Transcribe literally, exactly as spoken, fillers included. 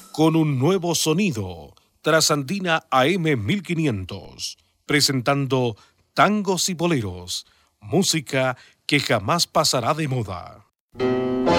con un nuevo sonido, Trasandina A M mil quinientos, presentando tangos y boleros, música que jamás pasará de moda.